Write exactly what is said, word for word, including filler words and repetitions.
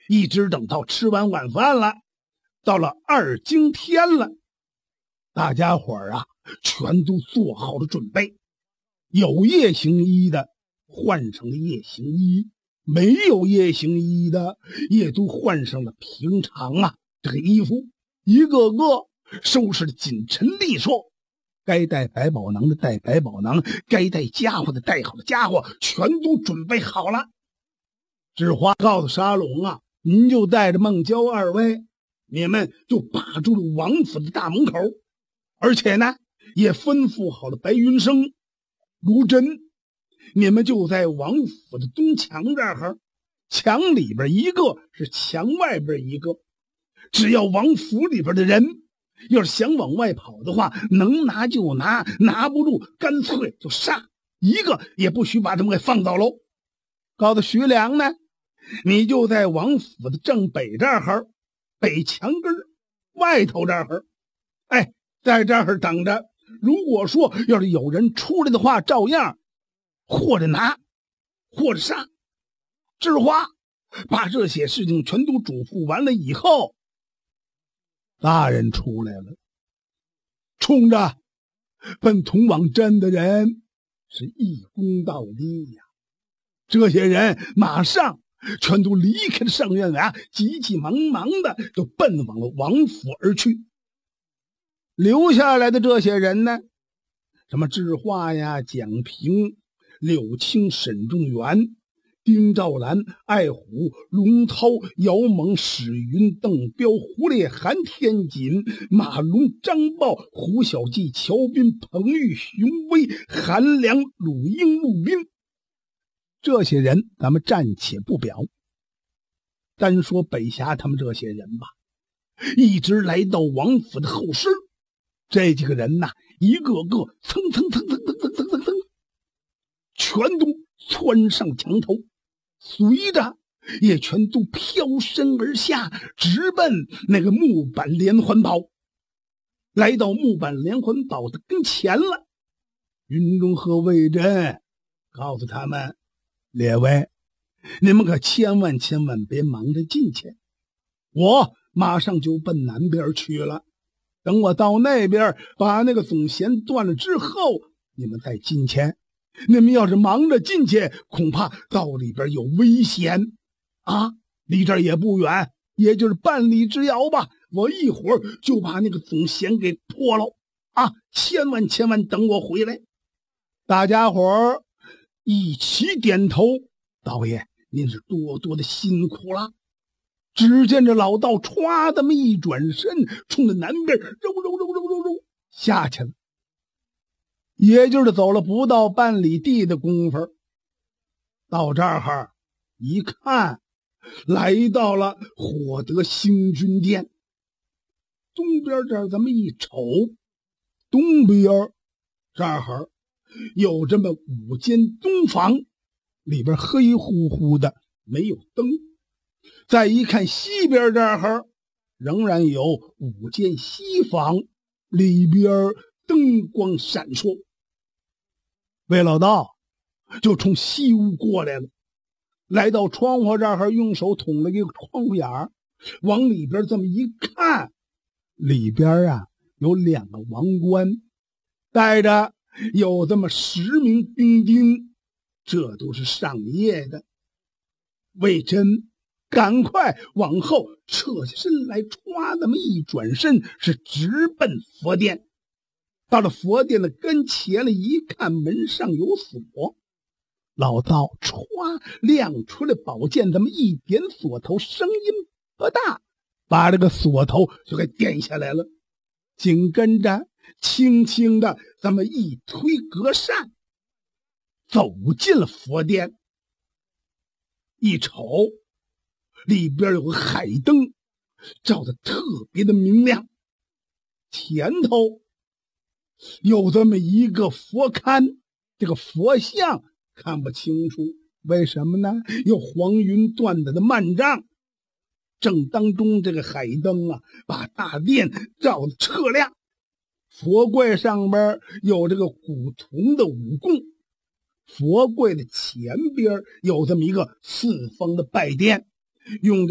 一直等到吃完晚饭了，到了二更天了，大家伙儿啊全都做好了准备，有夜行衣的换上了夜行衣，没有夜行衣的也都换上了平常啊这个衣服，一个个收拾的紧陈利索，该带百宝囊的带百宝囊，该带家伙的带好的家伙全都准备好了。智花告诉沙龙啊，您就带着孟郊二位，你们就把住了王府的大门口，而且呢也吩咐好了白云生、卢真，你们就在王府的东墙这儿，墙里边一个是墙外边一个，只要王府里边的人要是想往外跑的话，能拿就拿，拿不住干脆就杀，一个也不许把他们给放走喽。告诉徐良呢，你就在王府的正北这儿，北墙根外头这儿，哎，在这儿等着。如果说要是有人出来的话，照样或者拿或者杀。智花把这些事情全都嘱咐完了以后，大人出来了，冲着奔通往镇的人是一躬到底呀。这些人马上全都离开了上院衙，急急忙忙的就奔往了王府而去。留下来的这些人呢，什么智化呀、蒋平、柳青、沈仲元、丁兆兰、艾虎、龙涛、姚猛、史云、邓彪、胡烈、韩天锦、马龙、张豹、胡小记、乔斌、彭玉、熊威、韩良、鲁英、陆斌，这些人咱们暂且不表，单说北峡他们这些人吧，一直来到王府的后室，这几个人呐，一个个蹭蹭蹭蹭蹭蹭蹭蹭蹭，全都窜上墙头，随着也全都飘身而下，直奔那个木板连环宝。来到木板连环宝的跟前了，云中和魏征告诉他们，列位，你们可千万千万别忙着进去，我马上就奔南边去了，等我到那边把那个总弦断了之后，你们再进去。你们要是忙着进去，恐怕到里边有危险啊！离这儿也不远，也就是半里之遥吧。我一会儿就把那个总弦给破了啊！千万千万等我回来。大家伙儿一起点头，道爷您是多多的辛苦了。只见这老道歘这么一转身，冲着南边揉揉揉揉揉揉下去了。也就是走了不到半里地的功夫，到这儿一看，来到了火德兴军殿。东边这儿咱们一瞅，东边这儿有这么五间东房，里边黑乎乎的，没有灯。再一看西边这儿，仍然有五间西房，里边灯光闪烁。魏老道就从西屋过来了，来到窗户这儿，用手捅了一个窗户眼儿，往里边这么一看，里边啊有两个王官，带着有这么十名兵丁，这都是上夜的。魏征赶快往后撤下身来，歘那么一转身，是直奔佛殿。到了佛殿的跟前了，一看门上有锁，老道歘亮出了宝剑，这么一点锁头，声音不大，把这个锁头就给点下来了。紧跟着轻轻的这么一推隔扇，走进了佛殿。一瞅，里边有个海灯，照得特别的明亮。前头有这么一个佛龛，这个佛像看不清楚，为什么呢？有黄云断的的幔帐，正当中这个海灯啊，把大殿照得彻亮。佛柜上边有这个古铜的五供，佛柜的前边有这么一个四方的拜殿，用